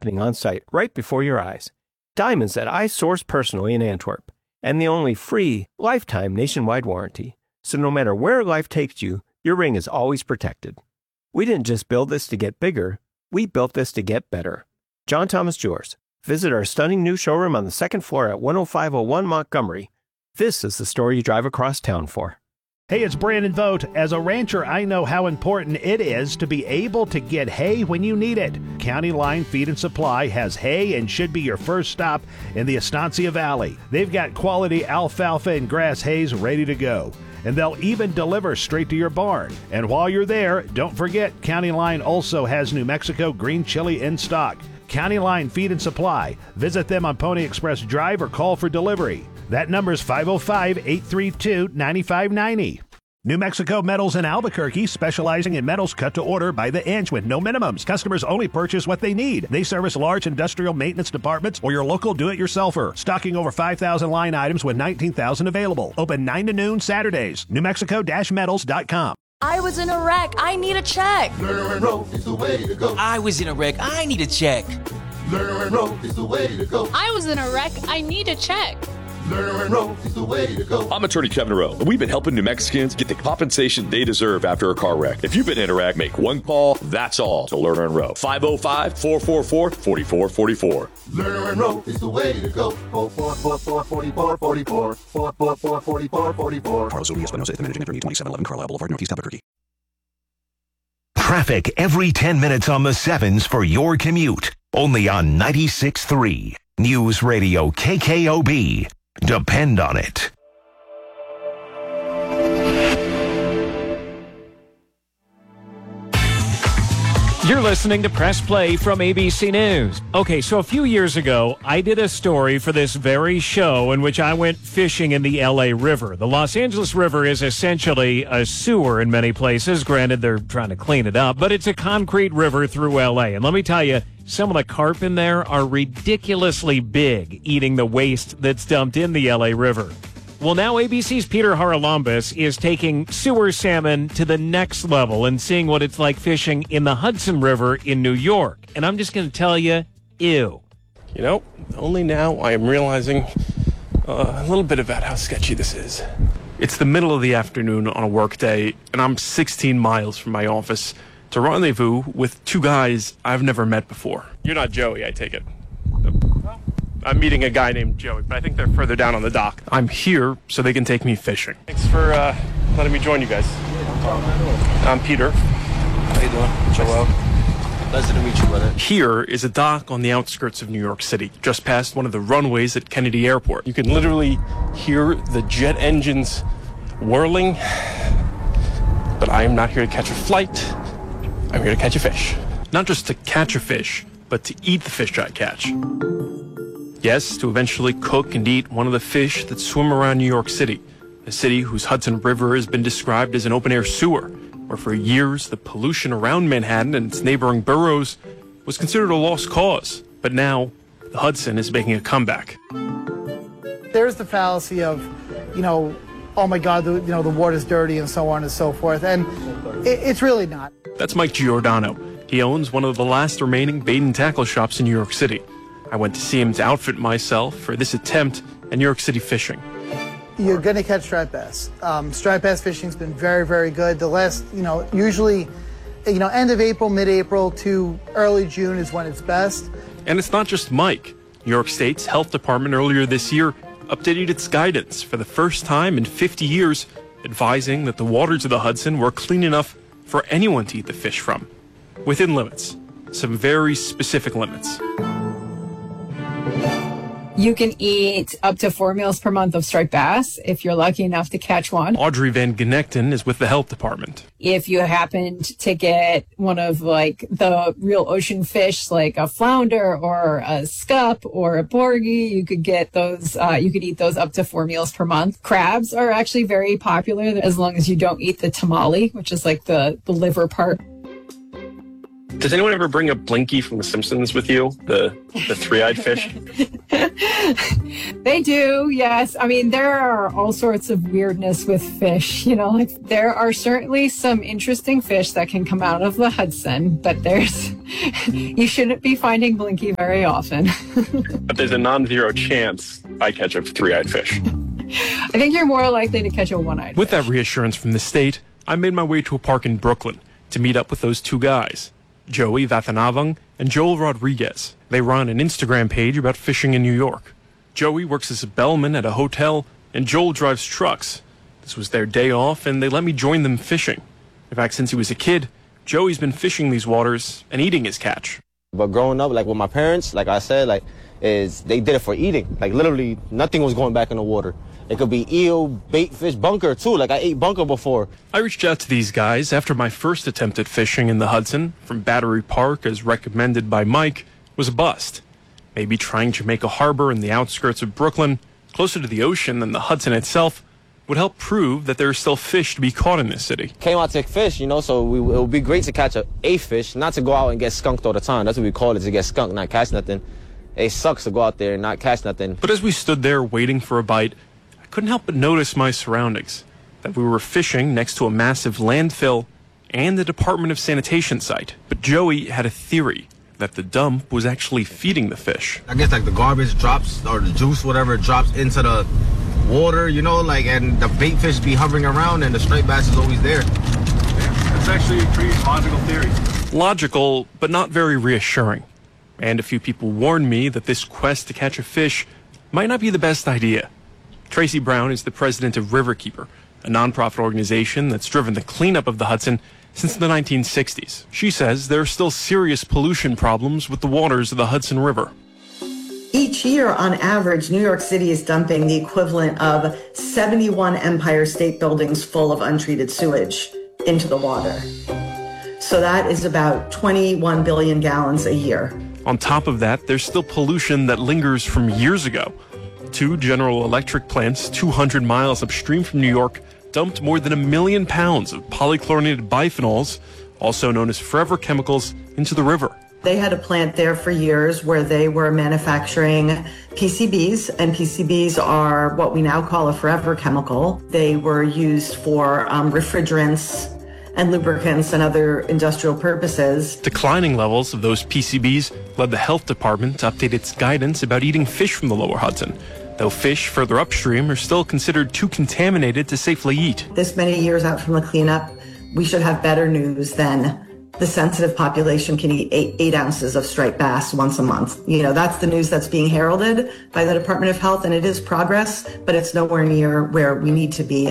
happening on site right before your eyes. Diamonds that I source personally in Antwerp, and the only free, lifetime nationwide warranty. So no matter where life takes you, your ring is always protected. We didn't just build this to get bigger, we built this to get better. John Thomas Jewelers. Visit our stunning new showroom on the second floor at 10501 Montgomery. This is the store you drive across town for. Hey, it's Brandon Vogt. As a rancher, I know how important it is to be able to get hay when you need it. County Line Feed and Supply has hay and should be your first stop in the Estancia Valley. They've got quality alfalfa and grass hays ready to go, and they'll even deliver straight to your barn. And while you're there, don't forget County Line also has New Mexico green chili in stock. County Line Feed and Supply. Visit them on Pony Express Drive or call for delivery. That number is 505-832-9590. New Mexico Metals in Albuquerque, specializing in metals cut to order by the inch with no minimums. Customers only purchase what they need. They service large industrial maintenance departments or your local do-it-yourselfer. Stocking over 5,000 line items with 19,000 available. Open 9 to noon Saturdays. NewMexico-metals.com. I was in a wreck. I need a check. Lerner and Rowe is the way to go. I was in a wreck. I need a check. Lerner and Rowe is the way to go. I was in a wreck. I need a check. Lerner and Rowe is the way to go. I'm attorney Kevin Rowe, and we've been helping New Mexicans get the compensation they deserve after a car wreck. If you've been in a wreck, make one call. That's all to Lerner and Rowe. 505-444-4444. Lerner and Rowe is the way to go. 444-4444. 444-4444. Carlos Zuni Espinosa, the managing attorney, 2711 Carlisle Boulevard, Northeast Albuquerque. Traffic every 10 minutes on the 7s for your commute. Only on 96.3 News Radio KKOB. Depend on it. You're listening to Press Play from ABC News. Okay, so a few years ago, I did a story for this very show in which I went fishing in the L.A. River. The Los Angeles River is essentially a sewer in many places. Granted, they're trying to clean it up, but it's a concrete river through L.A. And let me tell you, some of the carp in there are ridiculously big, eating the waste that's dumped in the L.A. River. Well, now ABC's Peter Haralambous is taking sewer salmon to the next level and seeing what it's like fishing in the Hudson River in New York. And I'm just going to tell you, ew. You know, only now I am realizing a little bit about how sketchy this is. It's the middle of the afternoon on a work day, and I'm 16 miles from my office to rendezvous with two guys I've never met before. You're not Joey, I take it. I'm meeting a guy named Joey, but I think they're further down on the dock. I'm here so they can take me fishing. Thanks for letting me join you guys. I'm Peter. How you doing? Joel. Pleasure to meet you, brother. Here is a dock on the outskirts of New York City, just past one of the runways at Kennedy Airport. You can literally hear the jet engines whirling, but I am not here to catch a flight. I'm here to catch a fish. Not just to catch a fish, but to eat the fish I catch. Yes, to eventually cook and eat one of the fish that swim around New York City, a city whose Hudson River has been described as an open-air sewer, where for years the pollution around Manhattan and its neighboring boroughs was considered a lost cause. But now, the Hudson is making a comeback. There's the fallacy of, oh my God, the water's dirty and so on and so forth, and it's really not. That's Mike Giordano. He owns one of the last remaining bait and tackle shops in New York City. I went to see him to outfit myself for this attempt at New York City fishing. You're going to catch striped bass. Striped bass fishing's been very, very good. The last, usually, end of April, mid-April to early June is when it's best. And it's not just Mike. New York State's health department earlier this year updated its guidance for the first time in 50 years, advising that the waters of the Hudson were clean enough for anyone to eat the fish from. Within limits. Some very specific limits. You can eat up to 4 meals per month of striped bass if you're lucky enough to catch one. Audrey Van Genekten is with the health department. If you happened to get one of the real ocean fish, like a flounder or a scup or a porgy, you could get those. You could eat those up to 4 meals per month. Crabs are actually very popular as long as you don't eat the tamale, which is like the liver part. Does anyone ever bring a Blinky from The Simpsons with you? The three-eyed fish? They do, yes. I mean, there are all sorts of weirdness with fish. You know, like there are certainly some interesting fish that can come out of the Hudson, but you shouldn't be finding Blinky very often. But there's a non-zero chance I catch a three-eyed fish. I think you're more likely to catch a one-eyed With fish. that reassurance from the state, I made my way to a park in Brooklyn to meet up with those two guys, Joey Vathanavong and Joel Rodriguez. They run an Instagram page about fishing in New York. Joey works as a bellman at a hotel, and Joel drives trucks. This was their day off, and they let me join them fishing. In fact, since he was a kid, Joey's been fishing these waters and eating his catch. But growing up, like with my parents, like I said, is they did it for eating. Like literally nothing was going back in the water. It could be eel, bait fish, bunker too. Like I ate bunker before. I reached out to these guys after my first attempt at fishing in the Hudson from Battery Park, as recommended by Mike, was a bust. Maybe trying Jamaica Harbor in the outskirts of Brooklyn, closer to the ocean than the Hudson itself, would help prove that there are still fish to be caught in this city. Came out to fish, you know, so it would be great to catch a fish, not to go out and get skunked all the time. That's what we call it, to get skunked, not catch nothing. It sucks to go out there and not catch nothing. But as we stood there waiting for a bite, I couldn't help but notice my surroundings, that we were fishing next to a massive landfill and the Department of Sanitation site. But Joey had a theory that the dump was actually feeding the fish. I guess like the garbage drops, or the juice, whatever, drops into the water, you know, like, and the bait fish be hovering around and the striped bass is always there. Yeah, that's actually a pretty logical theory. Logical, but not very reassuring. And a few people warned me that this quest to catch a fish might not be the best idea. Tracy Brown is the president of Riverkeeper, a nonprofit organization that's driven the cleanup of the Hudson since the 1960s. She says there are still serious pollution problems with the waters of the Hudson River. Each year, on average, New York City is dumping the equivalent of 71 Empire State Buildings full of untreated sewage into the water. So that is about 21 billion gallons a year. On top of that, there's still pollution that lingers from years ago. Two General Electric plants 200 miles upstream from New York dumped more than 1 million pounds of polychlorinated biphenyls, also known as forever chemicals, into the river. They had a plant there for years where they were manufacturing PCBs, and PCBs are what we now call a forever chemical. They were used for refrigerants and lubricants and other industrial purposes. Declining levels of those PCBs led the health department to update its guidance about eating fish from the lower Hudson, though fish further upstream are still considered too contaminated to safely eat. This many years out from the cleanup, we should have better news than the sensitive population can eat 8 ounces of striped bass once a month. You know, that's the news that's being heralded by the Department of Health, and it is progress, but it's nowhere near where we need to be.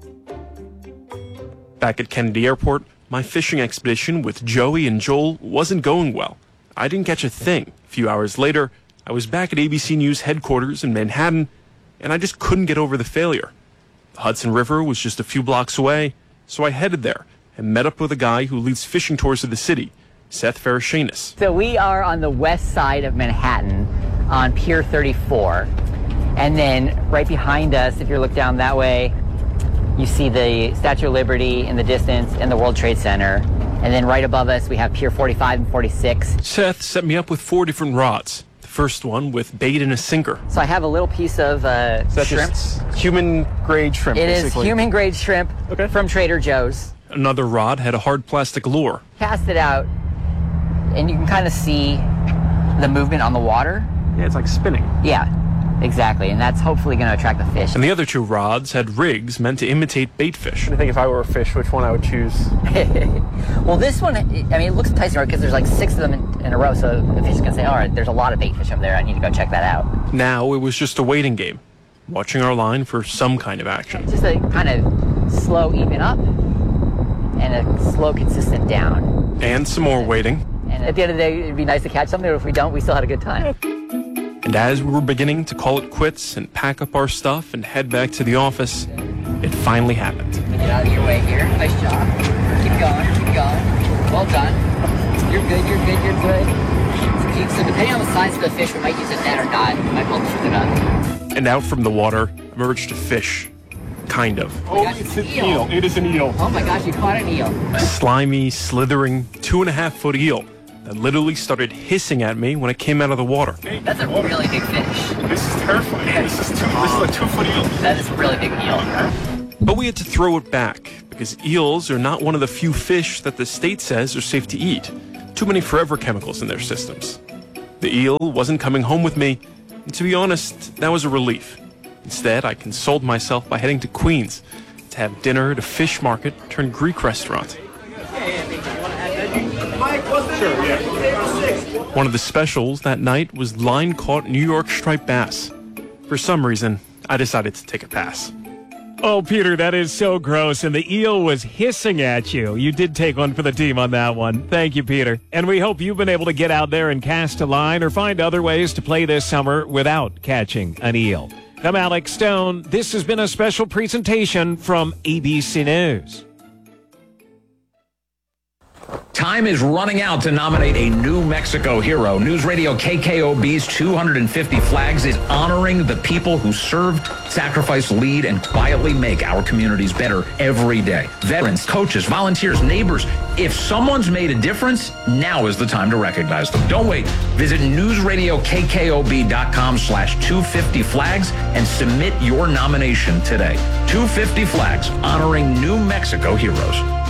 Back at Kennedy Airport, my fishing expedition with Joey and Joel wasn't going well. I didn't catch a thing. A few hours later, I was back at ABC News headquarters in Manhattan, and I just couldn't get over the failure. The Hudson River was just a few blocks away, so I headed there and met up with a guy who leads fishing tours of the city, Seth Farashinis. So we are on the west side of Manhattan on Pier 34. And then right behind us, if you look down that way, you see the Statue of Liberty in the distance and the World Trade Center. And then right above us, we have Pier 45 and 46. Seth set me up with 4 different rods. The first one with bait and a sinker. So I have a little piece of shrimp. Human-grade shrimp, basically. It is human-grade shrimp from Trader Joe's. Another rod had a hard plastic lure. Cast it out, and you can kind of see the movement on the water. Yeah, it's like spinning. Yeah, exactly, and that's hopefully going to attract the fish. And the other 2 rods had rigs meant to imitate bait fish. I think if I were a fish, which one I would choose? Well, this one, I mean, it looks enticing because there's like 6 of them in a row, so the fish is going to say, all right, there's a lot of bait fish over there. I need to go check that out. Now it was just a waiting game, watching our line for some kind of action. Just a kind of slow even up and a slow, consistent down. And some more waiting. And at the end of the day, it'd be nice to catch something, but if we don't, we still had a good time. And as we were beginning to call it quits and pack up our stuff and head back to the office, it finally happened. Get out of your way here. Nice job. Keep going, keep going. Well done. You're good, you're good, you're good. So depending on the size of the fish, we might use a net or not. We might hold it up. And out from the water emerged a fish. kind of. Oh, it's an eel. It is an eel. Oh my gosh, you caught an eel. A slimy, slithering, 2.5-foot eel that literally started hissing at me when it came out of the water. That's a really big fish. This is terrifying. This is a 2-foot eel. That is a really big eel. But we had to throw it back because eels are not one of the few fish that the state says are safe to eat. Too many forever chemicals in their systems. The eel wasn't coming home with me, and to be honest, that was a relief. Instead, I consoled myself by heading to Queens to have dinner at a fish market turned Greek restaurant. One of the specials that night was line-caught New York striped bass. For some reason, I decided to take a pass. Oh, Peter, that is so gross, and the eel was hissing at you. You did take one for the team on that one. Thank you, Peter. And we hope you've been able to get out there and cast a line or find other ways to play this summer without catching an eel. I'm Alex Stone. This has been a special presentation from ABC News. Time is running out to nominate a New Mexico hero. News Radio KKOB's 250 Flags is honoring the people who served, sacrificed, lead, and quietly make our communities better every day. Veterans, coaches, volunteers, neighbors. If someone's made a difference, now is the time to recognize them. Don't wait. Visit newsradiokkob.com/250flags and submit your nomination today. 250 Flags, honoring New Mexico heroes.